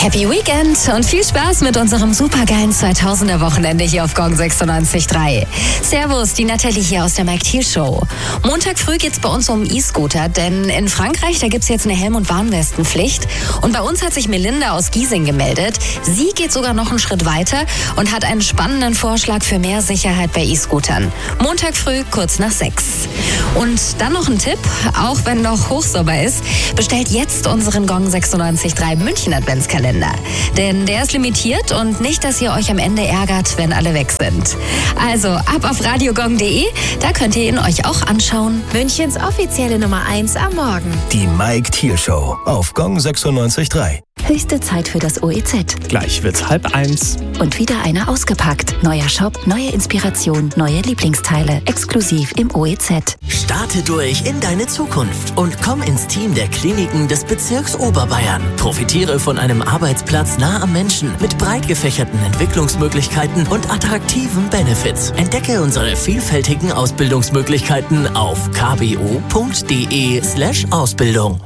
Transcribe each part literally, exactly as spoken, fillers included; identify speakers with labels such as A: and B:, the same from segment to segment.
A: Happy Weekend und viel Spaß mit unserem supergeilen zweitausender Wochenende hier auf Gong sechsundneunzig Komma drei. Servus, die Nathalie hier aus der Mike Thiel Show. Montag früh geht's bei uns um E-Scooter, denn in Frankreich, da gibt's jetzt eine Helm- und Warnwestenpflicht. Und bei uns hat sich Melinda aus Giesing gemeldet. Sie geht sogar noch einen Schritt weiter und hat einen spannenden Vorschlag für mehr Sicherheit bei E-Scootern. Montag früh, kurz nach sechs. Und dann noch ein Tipp, auch wenn noch Hochsommer ist, bestellt jetzt unseren Gong sechsundneunzig Komma drei München Adventskalender. Denn der ist limitiert und nicht, dass ihr euch am Ende ärgert, wenn alle weg sind. Also ab auf radiogong punkt de, da könnt ihr ihn euch auch anschauen.
B: Münchens offizielle Nummer eins am Morgen.
C: Die Mike Thiel Show auf Gong sechsundneunzig Komma drei.
D: Höchste Zeit für das O E Z.
E: Gleich wird's halb eins.
D: Und wieder einer ausgepackt. Neuer Shop, neue Inspiration, neue Lieblingsteile. Exklusiv im O E Z.
F: Starte durch in deine Zukunft und komm ins Team der Kliniken des Bezirks Oberbayern. Profitiere von einem Arbeitsplatz nah am Menschen mit breit gefächerten Entwicklungsmöglichkeiten und attraktiven Benefits. Entdecke unsere vielfältigen Ausbildungsmöglichkeiten auf k b o punkt de slash Ausbildung.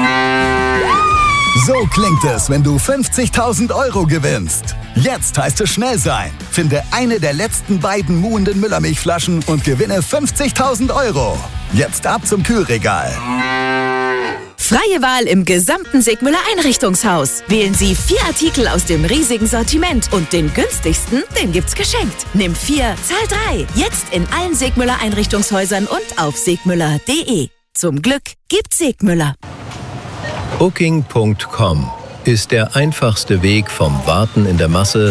G: So klingt es, wenn du fünfzigtausend Euro gewinnst. Jetzt heißt es schnell sein. Finde eine der letzten beiden muhenden Müllermilchflaschen und gewinne fünfzigtausend Euro. Jetzt ab zum Kühlregal.
B: Freie Wahl im gesamten Segmüller Einrichtungshaus. Wählen Sie vier Artikel aus dem riesigen Sortiment und den günstigsten, den gibt's geschenkt. Nimm vier, zahl drei. Jetzt in allen Segmüller Einrichtungshäusern und auf segmüller punkt de. Zum Glück gibt's Segmüller.
C: Booking Punkt com ist der einfachste Weg vom Warten in der Masse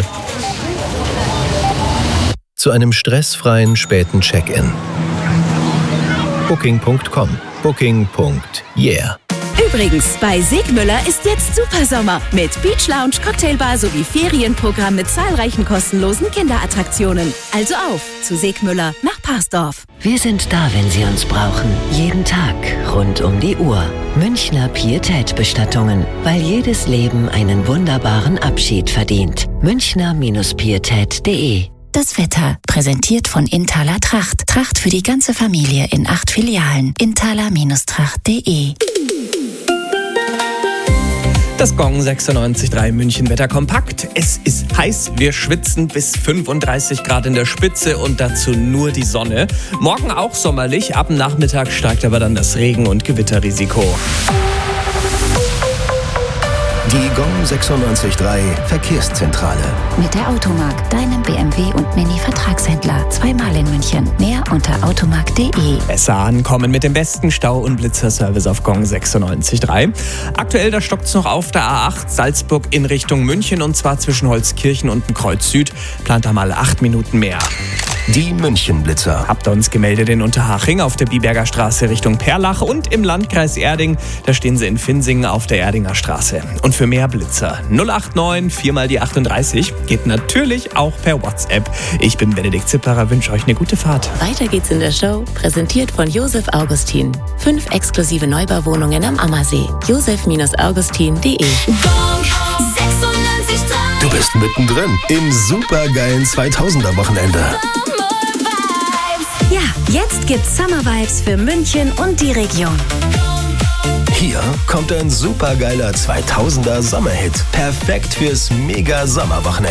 C: zu einem stressfreien späten Check-in. Booking Punkt com. Booking. Yeah.
B: Übrigens, bei Segmüller ist jetzt Supersommer mit Beach Lounge, Cocktailbar sowie Ferienprogramm mit zahlreichen kostenlosen Kinderattraktionen. Also auf zu Segmüller nach Parsdorf.
H: Wir sind da, wenn Sie uns brauchen. Jeden Tag, rund um die Uhr. Münchner Pietätbestattungen, weil jedes Leben einen wunderbaren Abschied verdient. Münchner Pietät punkt de.
D: Das Wetter, präsentiert von Inthaler Tracht. Tracht für die ganze Familie in acht Filialen. Inthaler Tracht punkt de.
E: Das Gong sechsundneunzig Komma drei München Wetter kompakt. Es ist heiß, wir schwitzen bis fünfunddreißig Grad in der Spitze und dazu nur die Sonne. Morgen auch sommerlich, ab dem Nachmittag steigt aber dann das Regen- und Gewitterrisiko.
C: Die Gong sechsundneunzig Komma drei Verkehrszentrale.
D: Mit der Automark, deinem B M W und Mini-Vertragshändler. Zweimal in München. Mehr unter automark punkt de.
E: Besser ankommen mit dem besten Stau- und Blitzerservice auf Gong sechsundneunzig Komma drei. Aktuell, da stockt's noch auf der A acht Salzburg in Richtung München und zwar zwischen Holzkirchen und dem Kreuz Süd. Plant da mal acht Minuten mehr.
C: Die München-Blitzer.
E: Habt ihr uns gemeldet in Unterhaching auf der Biberger Straße Richtung Perlach und im Landkreis Erding, da stehen sie in Finsingen auf der Erdinger Straße. Und für mehr Blitzer null acht neun vier mal die achtunddreißig geht natürlich auch per WhatsApp. Ich bin Benedikt Zipperer, wünsche euch eine gute Fahrt.
B: Weiter geht's in der Show, präsentiert von Josef Augustin. Fünf exklusive Neubauwohnungen am Ammersee. josef augustin punkt de.
C: Du bist mittendrin im supergeilen zweitausender Wochenende.
B: Ja, jetzt gibt's Summer Vibes für München und die Region.
C: Hier kommt ein supergeiler zweitausender Sommerhit. Perfekt fürs mega Sommerwochenende.